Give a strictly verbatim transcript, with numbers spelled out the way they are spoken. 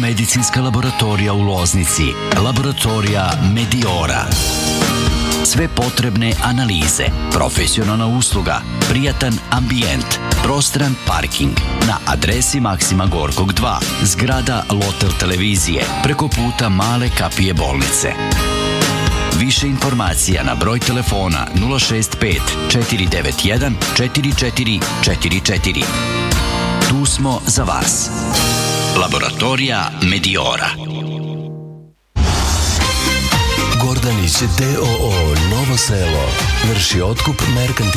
Biomedicinska laboratorija u Loznici, laboratorija Mediora. Sve potrebne analize, profesionalna usluga, prijatan ambijent, prostoran parking na adresi Maksima Gorkog dva, zgrada Lotel televizije, preko puta Male kapije bolnice. Više informacija na broj telefona nula šest pet četiri devet jedan četiri četiri četiri četiri. Tu smo za vas. Laboratorija Mediora. Gordanić D O O Novo Selo vrši otkup merkantilnih